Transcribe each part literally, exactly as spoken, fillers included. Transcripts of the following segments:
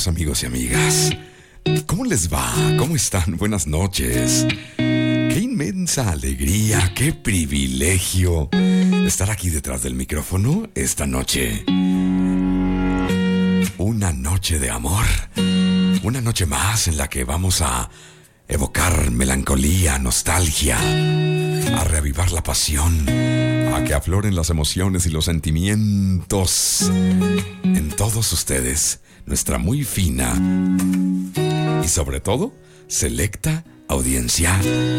Queridos amigos y amigas, ¿cómo les va? ¿Cómo están? Buenas noches. Qué inmensa alegría, qué privilegio estar aquí detrás del micrófono esta noche. Una noche de amor, una noche más en la que vamos a evocar melancolía, nostalgia, a reavivar la pasión, a que afloren las emociones y los sentimientos en todos ustedes, nuestra muy fina y sobre todo selecta audiencia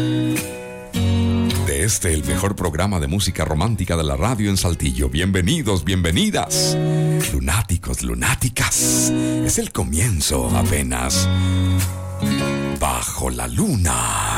de este, el mejor programa de música romántica de la radio en Saltillo. Bienvenidos, bienvenidas, lunáticos, lunáticas. Es el comienzo apenas. Bajo la luna.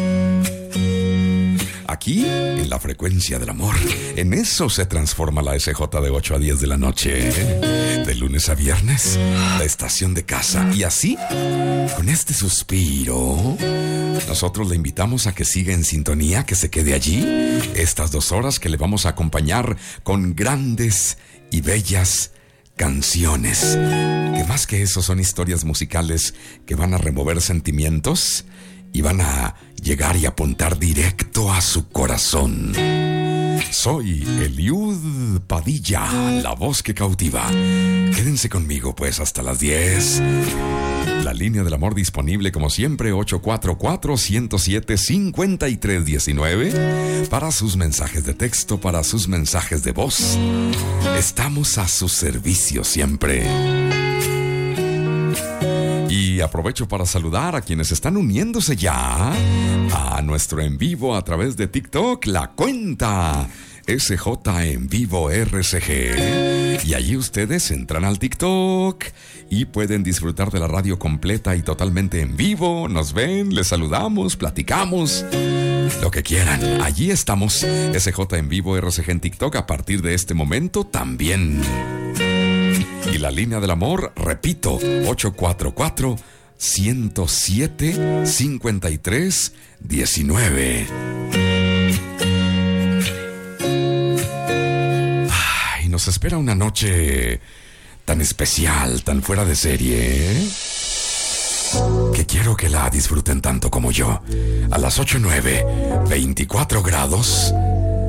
Aquí, en la frecuencia del amor, en eso se transforma la S J de ocho a diez de la noche, ¿eh? De lunes a viernes, la estación de casa. Y así, con este suspiro, nosotros le invitamos a que siga en sintonía, que se quede allí, estas dos horas que le vamos a acompañar con grandes y bellas canciones, que más que eso son historias musicales que van a remover sentimientos y van a llegar y apuntar directo a su corazón. Soy Eliud Padilla, la voz que cautiva. Quédense conmigo pues hasta las diez. La línea del amor disponible como siempre, ocho cuatro cuatro, uno cero siete, cinco tres uno nueve. Para sus mensajes de texto, para sus mensajes de voz. Estamos a su servicio siempre. Y aprovecho para saludar a quienes están uniéndose ya a nuestro en vivo a través de TikTok, la cuenta S J en vivo R C G. Y allí ustedes entran al TikTok y pueden disfrutar de la radio completa y totalmente en vivo. Nos ven, les saludamos, platicamos, lo que quieran. Allí estamos, S J en vivo R C G en TikTok a partir de este momento también. Y la línea del amor, repito, ocho cuatro cuatro, uno cero siete, cinco tres uno nueve. Ay, nos espera una noche tan especial, tan fuera de serie, ¿eh? Que quiero que la disfruten tanto como yo. A las ocho nueve, veinticuatro grados,